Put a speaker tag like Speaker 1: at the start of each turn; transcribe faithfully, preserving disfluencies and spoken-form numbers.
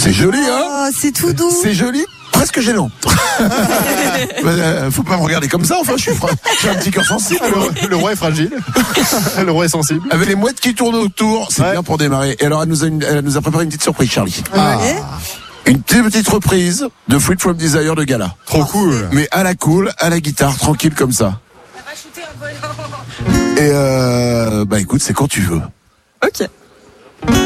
Speaker 1: C'est joli, hein?
Speaker 2: Oh, c'est tout doux.
Speaker 1: C'est joli, presque gênant. Faut pas me regarder comme ça, enfin, je suis, fra... j'ai un petit cœur sensible.
Speaker 3: Le, le roi est fragile. Le roi est sensible.
Speaker 1: Avec les mouettes qui tournent autour, c'est
Speaker 3: ouais.
Speaker 1: bien pour démarrer. Et alors, elle nous a, une, elle nous a préparé une petite surprise, Charlie.
Speaker 2: Ah.
Speaker 1: Une petite, petite reprise de Fruit from Desire de Gala.
Speaker 3: Trop cool.
Speaker 1: Mais à la cool, à la guitare, tranquille comme ça. Et euh, bah écoute, c'est quand tu veux.
Speaker 4: Ok.